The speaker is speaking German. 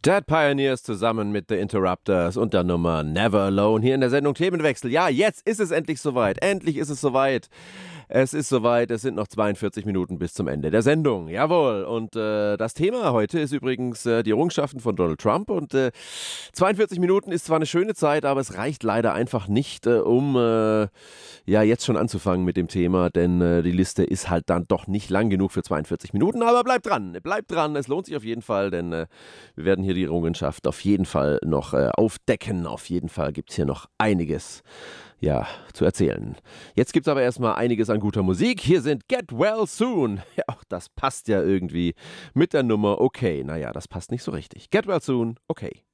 Dead Pioneers zusammen mit The Interrupters und der Nummer Never Alone hier in der Sendung Themenwechsel. Ja, jetzt ist es endlich soweit. Endlich ist es soweit. Es ist soweit. Es sind noch 42 Minuten bis zum Ende der Sendung. Jawohl. Und das Thema heute ist übrigens die Errungenschaften von Donald Trump. Und 42 Minuten ist zwar eine schöne Zeit, aber es reicht leider einfach nicht, um ja jetzt schon anzufangen mit dem Thema, denn die Liste ist halt dann doch nicht lang genug für 42 Minuten. Aber bleibt dran. Es lohnt sich auf jeden Fall, denn wir werden hier die Errungenschaft auf jeden Fall noch aufdecken. Auf jeden Fall gibt es hier noch einiges zu erzählen. Jetzt gibt es aber erstmal einiges an guter Musik. Hier sind Get Well Soon. Ja, auch das passt ja irgendwie mit der Nummer Okay. Naja, das passt nicht so richtig. Get Well Soon, okay.